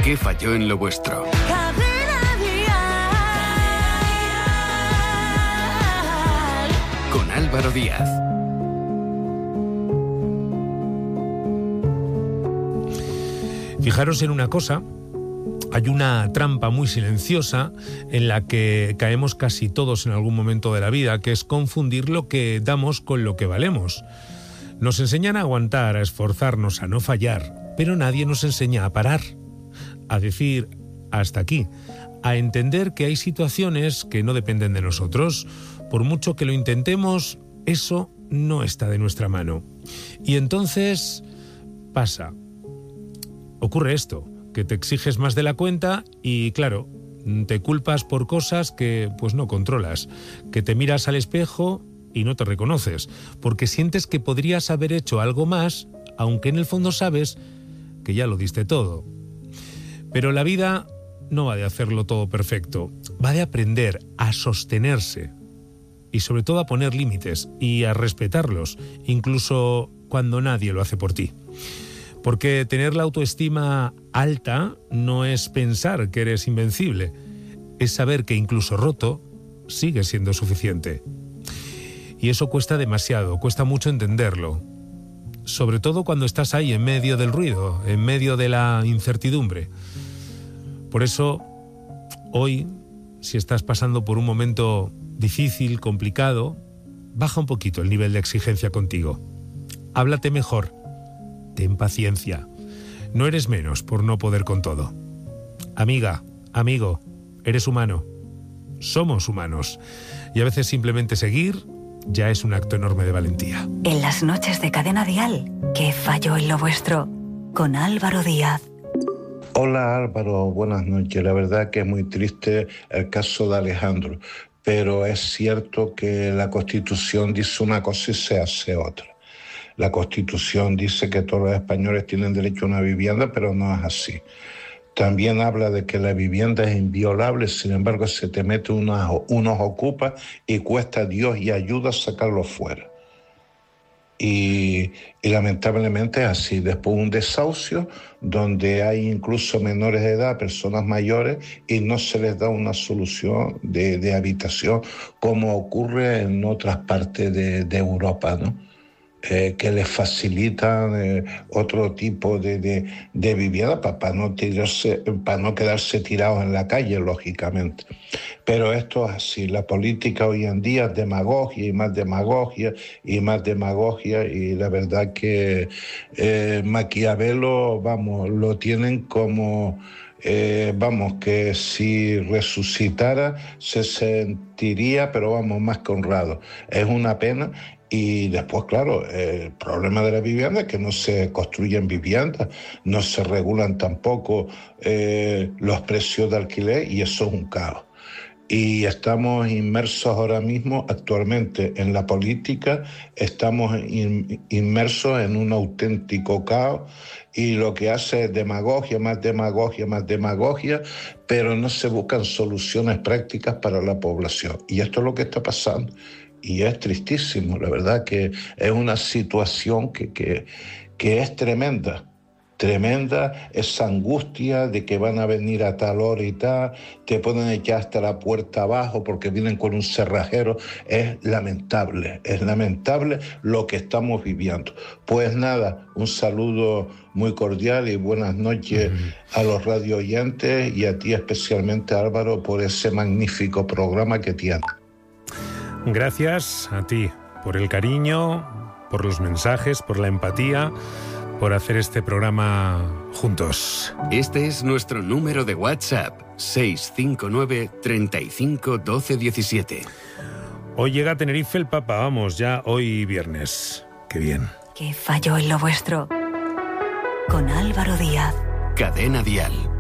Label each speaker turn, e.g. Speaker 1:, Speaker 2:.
Speaker 1: ¿Qué falló en lo vuestro? Con Álvaro Díaz.
Speaker 2: Fijaros en una cosa, hay una trampa muy silenciosa en la que caemos casi todos en algún momento de la vida, que es confundir lo que damos con lo que valemos. Nos enseñan a aguantar, a esforzarnos, a no fallar, pero nadie nos enseña a parar, a decir hasta aquí, a entender que hay situaciones que no dependen de nosotros. Por mucho que lo intentemos, eso no está de nuestra mano. Y entonces pasa. Ocurre esto, que te exiges más de la cuenta y, claro, te culpas por cosas que pues no controlas, que te miras al espejo y no te reconoces, porque sientes que podrías haber hecho algo más, aunque en el fondo sabes que ya lo diste todo. Pero la vida no va de hacerlo todo perfecto, va de aprender a sostenerse y sobre todo a poner límites y a respetarlos, incluso cuando nadie lo hace por ti. Porque tener la autoestima alta no es pensar que eres invencible, es saber que incluso roto sigues siendo suficiente. Y eso cuesta demasiado, cuesta mucho entenderlo, sobre todo cuando estás ahí en medio del ruido, en medio de la incertidumbre. Por eso, hoy, si estás pasando por un momento difícil, complicado, baja un poquito el nivel de exigencia contigo. Háblate mejor. Ten paciencia. No eres menos por no poder con todo. Amiga, amigo, eres humano. Somos humanos. Y a veces simplemente seguir ya es un acto enorme de valentía.
Speaker 3: En las noches de Cadena Dial, ¿qué falló en lo vuestro? Con Álvaro Díaz.
Speaker 4: Hola Álvaro, buenas noches. La verdad que es muy triste el caso de Alejandro, pero es cierto que la Constitución dice una cosa y se hace otra. La Constitución dice que todos los españoles tienen derecho a una vivienda, pero no es así. También habla de que la vivienda es inviolable, sin embargo se te mete unos ocupas y cuesta Dios y ayuda a sacarlos fuera. Y lamentablemente es así. Después un desahucio donde hay incluso menores de edad, personas mayores, y no se les da una solución de habitación como ocurre en otras partes de Europa, ¿no? Que les facilitan otro tipo de vivienda para no quedarse tirados en la calle, lógicamente. Pero esto es así, la política hoy en día es demagogia y más demagogia y más demagogia, y la verdad que Maquiavelo, lo tienen como... que si resucitara se sentiría, pero más que honrado. Es una pena. Y después, claro, el problema de la vivienda es que no se construyen viviendas, no se regulan tampoco los precios de alquiler, y eso es un caos. Y estamos inmersos ahora mismo, actualmente, en la política, estamos inmersos en un auténtico caos, y lo que hace es demagogia, más demagogia, más demagogia, pero no se buscan soluciones prácticas para la población. Y esto es lo que está pasando. Y es tristísimo, la verdad que es una situación que es tremenda, esa angustia de que van a venir a tal hora y tal, te pueden echar hasta la puerta abajo porque vienen con un cerrajero. Es lamentable lo que estamos viviendo. Pues nada, un saludo muy cordial y buenas noches a los radio oyentes y a ti especialmente, Álvaro, por ese magnífico programa que tienes.
Speaker 2: Gracias a ti por el cariño, por los mensajes, por la empatía, por hacer este programa juntos.
Speaker 1: Este es nuestro número de WhatsApp, 659 35 12 17.
Speaker 2: Hoy llega a Tenerife el Papa, vamos, ya hoy viernes. Qué bien.
Speaker 3: ¿Qué falló en lo vuestro? Con Álvaro Díaz.
Speaker 1: Cadena Dial.